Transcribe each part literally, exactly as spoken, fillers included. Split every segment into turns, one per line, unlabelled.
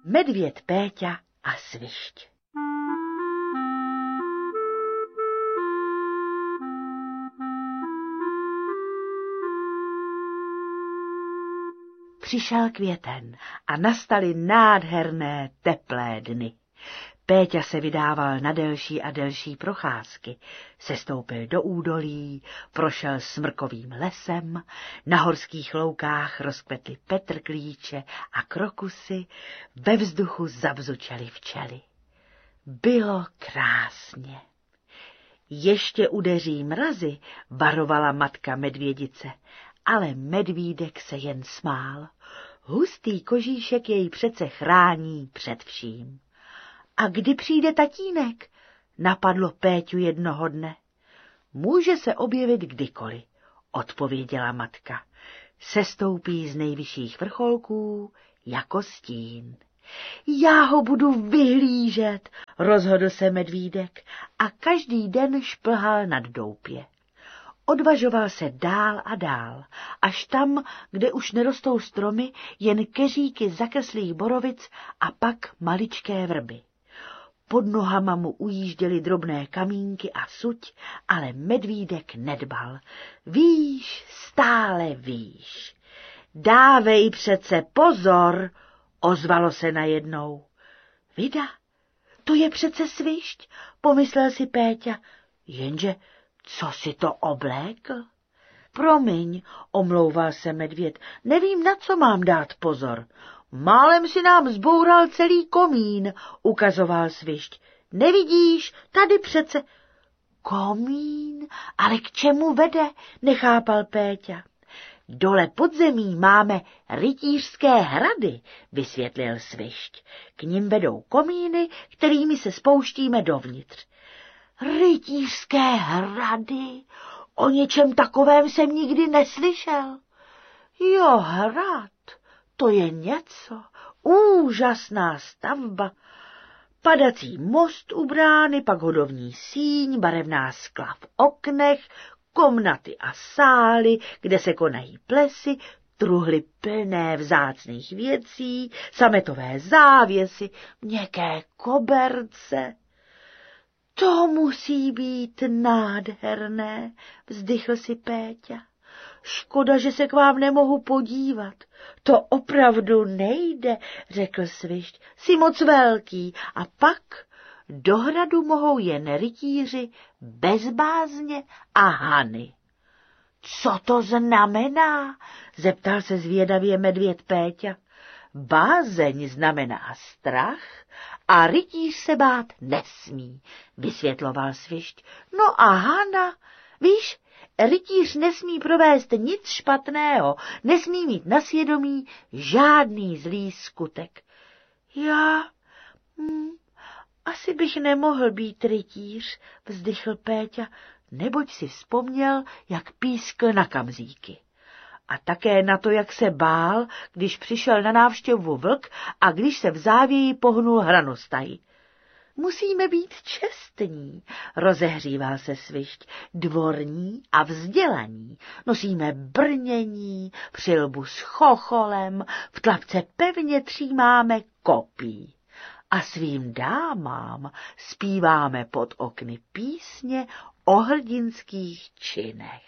Medvěd Péťa a svišť. Přišel květen a nastaly nádherné teplé dny. Péťa se vydával na delší a delší procházky. Sestoupil do údolí, prošel smrkovým lesem, na horských loukách rozkvetly petrklíče a krokusy, ve vzduchu zabzučely včely. Bylo krásně. Ještě udeří mrazy, varovala matka medvědice, ale medvídek se jen smál. Hustý kožíšek jej přece chrání před vším. A kdy přijde tatínek? Napadlo Péťu jednoho dne. Může se objevit kdykoliv, odpověděla matka. Sestoupí z nejvyšších vrcholků jako stín. Já ho budu vyhlížet, rozhodl se medvídek a každý den šplhal nad doupě. Odvažoval se dál a dál, až tam, kde už nerostou stromy, jen keříky zakreslých borovic a pak maličké vrby. Pod nohama mu ujížděly drobné kamínky a suť, ale medvídek nedbal. Výš, stále výš. Dávej přece pozor, ozvalo se najednou. Vida, to je přece svišť, pomyslel si Péťa, jenže co si to oblékl? Promiň, omlouval se medvěd, nevím, na co mám dát pozor. Málem si nám zboural celý komín, ukazoval svišť. Nevidíš, tady přece... Komín? Ale k čemu vede? Nechápal Péťa. Dole pod zemí máme rytířské hrady, vysvětlil svišť. K nim vedou komíny, kterými se spouštíme dovnitř. Rytířské hrady? O něčem takovém jsem nikdy neslyšel. Jo, hrad, to je něco, úžasná stavba. Padací most u brány, pak hodovní síň, barevná skla v oknech, komnaty a sály, kde se konají plesy, truhly plné vzácných věcí, sametové závěsy, měkké koberce. To musí být nádherné, vzdychl si Péťa. Škoda, že se k vám nemohu podívat. To opravdu nejde, řekl svišť. Jsi moc velký a pak do hradu mohou jen rytíři bez bázně a hany. Co to znamená? Zeptal se zvědavě medvěd Péťa. Bázeň znamená strach a rytíř se bát nesmí, vysvětloval svišť. No a hana, víš, rytíř nesmí provést nic špatného, nesmí mít na svědomí žádný zlý skutek. Já, hm, asi bych nemohl být rytíř, vzdychl Péťa, neboť si vzpomněl, jak pískl na kamzíky. A také na to, jak se bál, když přišel na návštěvu vlk a když se v závěji pohnul hranostaj. Musíme být čestní, rozehříval se svišť, dvorní a vzdělaní. Nosíme brnění, přilbu s chocholem, v tlapce pevně třímáme kopí. A svým dámám zpíváme pod okny písně o hrdinských činech.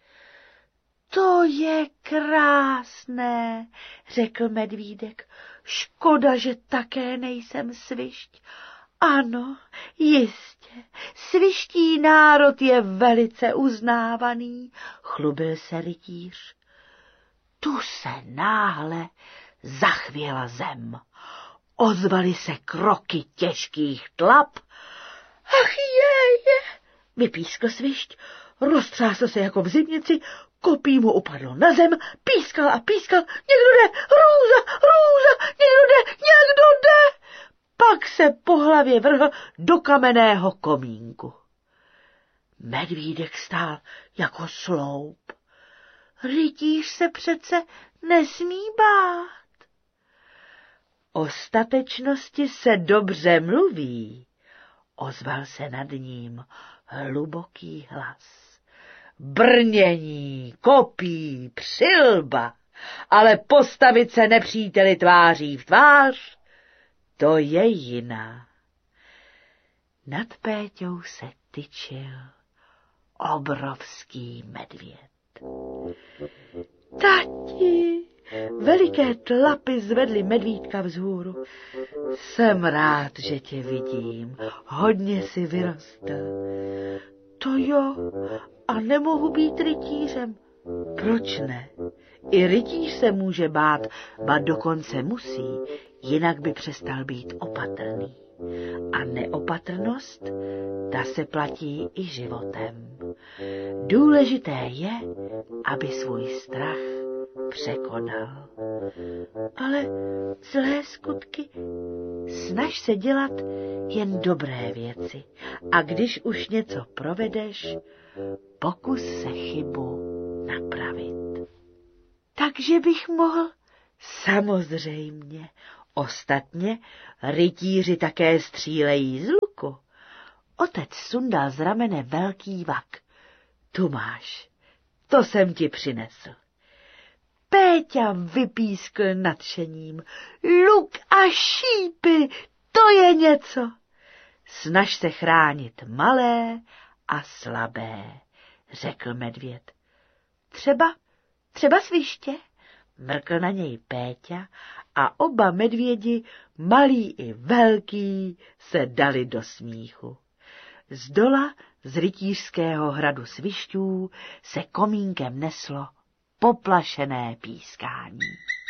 To je krásné, řekl medvídek. Škoda, že také nejsem svišť. Ano, jistě, sviští národ je velice uznávaný, chlubil se rytíř. Tu se náhle zachvěla zem. Ozvaly se kroky těžkých tlap. Ach je, je, vypískl svišť, roztřásl se jako v zimnici, kopí mu upadlo na zem, pískal a pískal, někdo jde, hrůza, hrůza, někdo jde, někdo jde. Pak se po hlavě vrhl do kamenného komínku. Medvídek stál jako sloup. Rytíř se přece nesmí bát. O statečnosti se dobře mluví, ozval se nad ním hluboký hlas. Brnění, kopí, přilba, ale postavit se nepříteli tváří v tvář, to je jiná. Nad Péťou se tyčil obrovský medvěd. Tati, veliké tlapy zvedly medvídka vzhůru. Jsem rád, že tě vidím, hodně si vyrostl. To jo, a nemohu být rytířem. Proč ne? I rytíř se může bát, ba dokonce musí, jinak by přestal být opatrný. A neopatrnost, ta se platí i životem. Důležité je, aby svůj strach překonal. Ale zlé skutky, snaž se dělat jen dobré věci. A když už něco provedeš, pokus se chybu napravit. Takže bych mohl? Samozřejmě. Ostatně rytíři také střílejí z luku. Otec sundal z ramene velký vak. Tu máš, to jsem ti přinesl. Péťa vypískl nadšením. Luk a šípy, to je něco. Snaž se chránit malé a slabé, řekl medvěd. Třeba, třeba sviště, mrkl na něj Péťa a oba medvědi, malý i velký, se dali do smíchu. Zdola z rytířského hradu svišťů se komínkem neslo poplašené pískání.